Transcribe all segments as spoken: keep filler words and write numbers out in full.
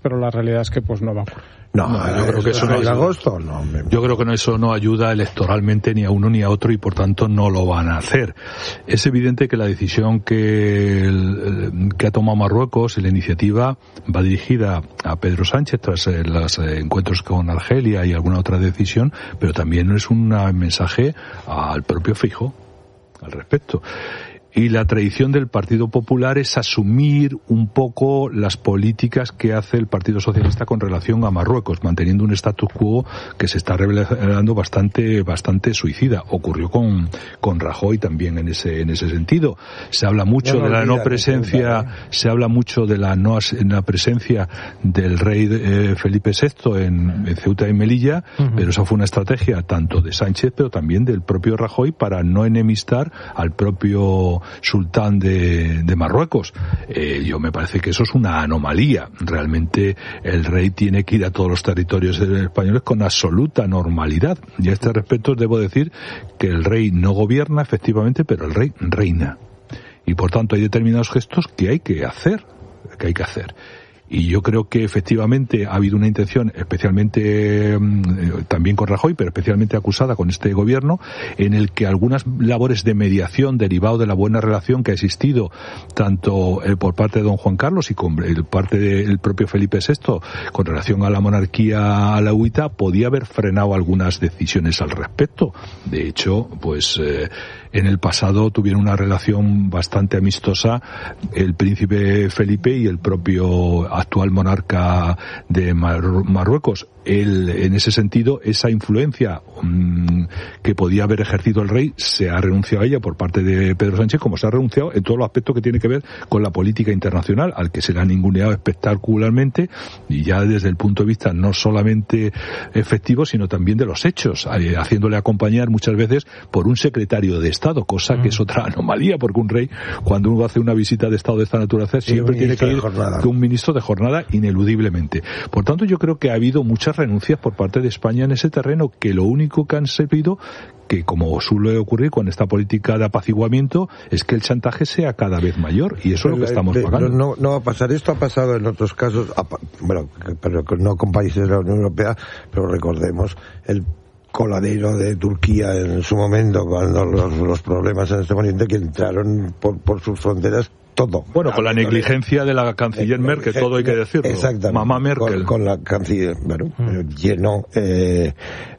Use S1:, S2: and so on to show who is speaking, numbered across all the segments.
S1: pero la realidad es que pues no va a ocurrir.
S2: No, no, yo creo que eso no ayuda. Agosto, no,
S3: yo creo que no, eso no ayuda electoralmente ni a uno ni a otro y por tanto no lo van a hacer. Es evidente que la decisión que, el, que ha tomado Marruecos y la iniciativa va dirigida a Pedro Sánchez tras eh, los eh, encuentros con Argelia y alguna otra decisión, pero también es un mensaje al propio Feijóo al respecto. Y la tradición del Partido Popular es asumir un poco las políticas que hace el Partido Socialista con relación a Marruecos, manteniendo un status quo que se está revelando bastante bastante suicida. Ocurrió con con Rajoy también en ese en ese sentido. Se habla mucho no de la no presencia, se habla mucho de la no en la presencia del rey eh, Felipe sexto en, en Ceuta y Melilla, uh-huh. pero esa fue una estrategia tanto de Sánchez, pero también del propio Rajoy para no enemistar al propio sultán de, de Marruecos. Eh, yo me parece que eso es una anomalía. Realmente el rey tiene que ir a todos los territorios españoles con absoluta normalidad. Y a este respecto debo decir que el rey no gobierna efectivamente, pero el rey reina. Y por tanto hay determinados gestos que hay que hacer, que hay que hacer. Y yo creo que efectivamente ha habido una intención, especialmente eh, también con Rajoy, pero especialmente acusada con este gobierno, en el que algunas labores de mediación derivado de la buena relación que ha existido tanto eh, por parte de don Juan Carlos y con el parte del propio Felipe sexto con relación a la monarquía alauita, podía haber frenado algunas decisiones al respecto. De hecho, pues eh, en el pasado tuvieron una relación bastante amistosa el príncipe Felipe y el propio actual monarca de Mar- Marruecos. Él, en ese sentido, esa influencia mmm, que podía haber ejercido el rey, se ha renunciado a ella por parte de Pedro Sánchez, como se ha renunciado en todos los aspectos que tiene que ver con la política internacional, al que se le ha ninguneado espectacularmente, y ya desde el punto de vista no solamente efectivo, sino también de los hechos, eh, haciéndole acompañar muchas veces por un secretario de Estado, cosa mm. que es otra anomalía, porque un rey, cuando uno hace una visita de Estado de esta naturaleza, sí, siempre tiene que ir con un ministro de jornada ineludiblemente. Por tanto, yo creo que ha habido muchas renuncias por parte de España en ese terreno, que lo único que han servido, que como suele ocurrir con esta política de apaciguamiento, es que el chantaje sea cada vez mayor, y eso pero, es lo que estamos
S2: de,
S3: pagando.
S2: No, no va a pasar. Esto ha pasado en otros casos, bueno, pero no con países de la Unión Europea, pero recordemos el coladero de Turquía en su momento, cuando los, los problemas en este momento que entraron por, por sus fronteras todo.
S3: Bueno, con la negligencia de la canciller eh, Merkel, todo hay que decirlo.
S2: Exactamente.
S3: Mamá Merkel.
S2: Con, con la canciller, bueno, mm. llenó, eh,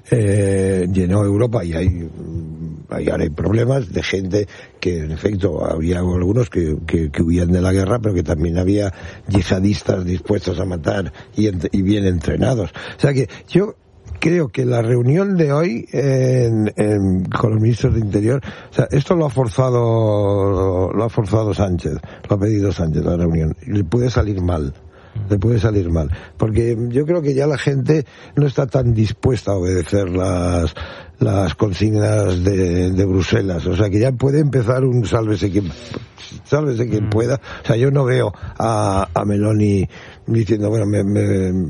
S2: eh, llenó Europa y hay, hay, hay problemas de gente que, en efecto, había algunos que, que, que huían de la guerra, pero que también había yihadistas dispuestos a matar y, y bien entrenados. O sea que yo creo que la reunión de hoy en, en, con los ministros de Interior, o sea, esto lo ha forzado, lo ha forzado Sánchez, lo ha pedido Sánchez la reunión, y le puede salir mal, le puede salir mal, porque yo creo que ya la gente no está tan dispuesta a obedecer las las consignas de, de Bruselas, o sea que ya puede empezar un sálvese quien sálvese quien mm. pueda. O sea, yo no veo a, a Meloni diciendo, bueno, me, me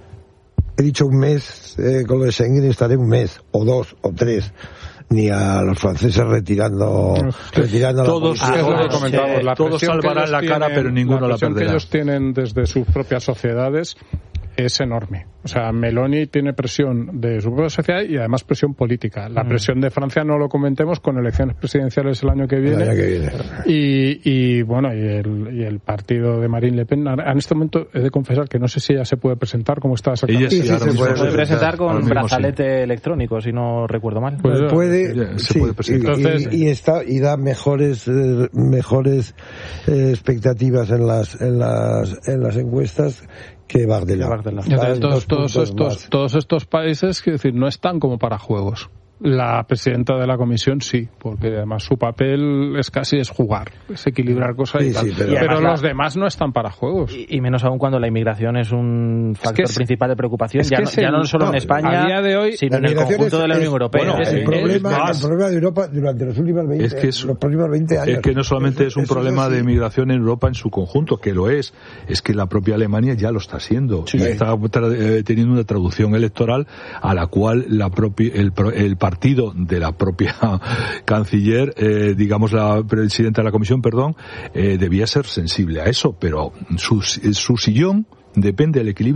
S2: he dicho un mes eh, con lo de Schengen y estaré un mes, o dos, o tres. Ni a los franceses retirando, retirando
S3: todos,
S2: la
S1: es lo que comentamos, la
S3: todos salvarán la cara, pero ninguno la,
S1: la perderá. La presión que ellos tienen desde sus propias sociedades es enorme. O sea, Meloni tiene presión de su propia sociedad y además presión política. La mm. presión de Francia no lo comentemos, con elecciones presidenciales el año que viene.
S2: El año que viene.
S1: Y, y bueno, y el, y el partido de Marine Le Pen. En este momento he de confesar que no sé si ella se puede presentar como está
S4: ella sí,
S1: sí,
S4: sí, se puede, puede presentar con brazalete sí. electrónico, si no recuerdo mal.
S2: Pues puede,
S3: ella,
S2: sí,
S3: se puede presentar.
S2: Y, Entonces, y, y está y da mejores eh, mejores eh, expectativas en las en las en las encuestas que Bardella.
S1: Entonces, todos, todos estos todos estos países, quiero decir, no están como para juegos. La presidenta de la comisión sí, porque además su papel es casi es jugar, es equilibrar cosas sí, y tal. Sí, pero, pero los la... demás no están para juegos.
S4: Y, y menos aún cuando la inmigración es un factor es que es, principal de preocupación, es ya, no, ya no solo no, en España,
S1: a día de hoy,
S4: sino en el conjunto es, de la Unión Europea.
S2: Bueno,
S4: es,
S2: el,
S4: es,
S2: problema,
S4: es
S2: el problema de Europa durante los últimos veinte,
S3: es que es,
S2: los próximos veinte años.
S3: Es que no solamente es, es un eso problema es de inmigración en Europa en su conjunto, que lo es, es que la propia Alemania ya lo está haciendo. Sí. Está tra- teniendo una traducción electoral a la cual la propia, el, el partido de la la propia canciller, eh, digamos la presidenta de la comisión, perdón, eh, debía ser sensible a eso, pero su, su sillón depende del equilibrio